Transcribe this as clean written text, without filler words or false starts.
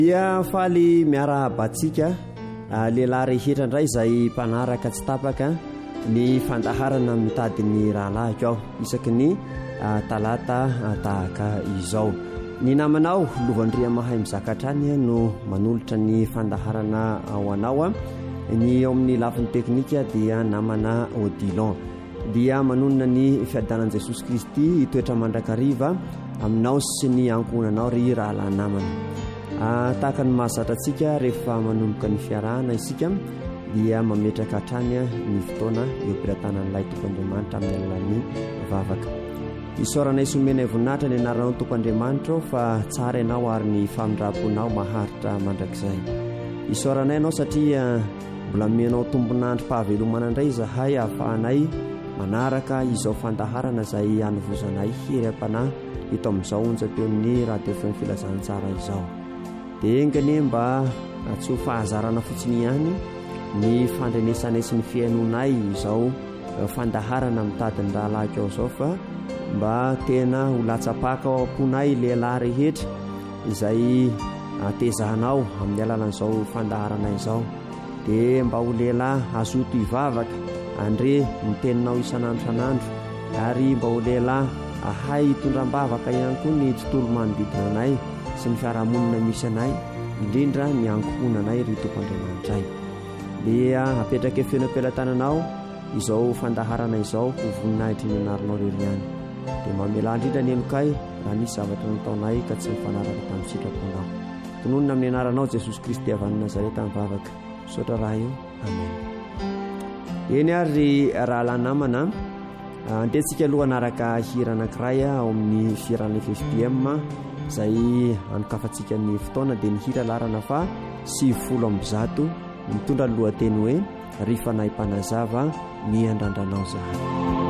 dia faly miara-batsika lehilahy rehetra indray izay mpanaraka tsy tapaka ny fandaharana mitady ny rahalahy ao isaky ny talata tahaka izao. Ny namanao Lovandria mahay mizakatrany no manolotra ny fandaharana ao anao. Ny eo amin'ny lafiny teknika dia namana Odilon. Dia manonona ny fiadanan'i Jesosy Kristy hitoetra mandrakariva aminao sy ny ankohonanao ry rahalahy namana. Tahaka ny mahazatra antsika rehefa manomboka ny fiarahana isika dia mametraka hatrany ny fotoana eo-pirantanan'ilay tompoandriamanitra amin'ny alalan'ny vavaka. Isaoranay somenay voninahitra ny anaranao tompoandriamanitra fa tsara ianao ary ny famindraponao maharitra mandrakizay. Isaoranay ianao satria mbola menao tombonandrom-pahavelomana indray izahay ahafahanay manaraka izao fandaharana izay hanovozanay hery-panahy ito amin'izao onja-peo amin'ny radio fm filazantsara izao. Dia engany mba tsy ho fahazarana fotsiny ihany ny fandrenesanay sy ny fiainonay izao fandaharana mitady ny rahalahiko ao izao fa mba tena ho latsapaka ao amponay lehilahy rehetra izay tezahanao amin'ny alalan'izao fandaharana izao. Dia mba ho lehilahy azoto hivavaka andre miteninao isan'andro san'andro ary mba ho lehilahy ahay hitondram-bavaka ihany koa ny tontolo manodidina anay sy ny fiarahamonina misy anay indrindra ny ankohonanay ry tompoandriamanitray. Dia apetraka efenam-pelantananao izao fandaharana izao ho voninahitra ny anaranao rery ihany. Dia mamela indrindra ny elokay raha nisy zavatra nataonay ka tsy mifanaraka tamin'ny sitraponao. Tononona amin'ny anaranao Jesosy Kristy avy any Nazareta mivavaka. Sotra raha io. Amen. Eny ary rahalahy namana, andehantsika aloha anaraka hira anankiray ao amin'ny firana FFPM izay anokafantsika ny fotoana dia ny hira larana fa 90 mitondra ny lohateny hoe ry fanahy mpanazava miandrandranao zahay.